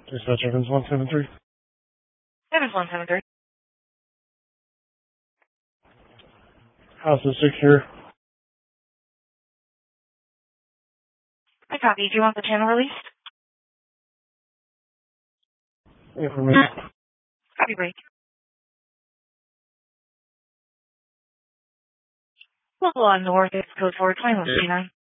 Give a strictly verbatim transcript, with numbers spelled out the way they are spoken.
Dispatch Evans one seven three. Evans one seven three. House is secure. I copy. Do you want the channel released? Information. Copy break. Local on North, it's code four twenty-one fifty-nine.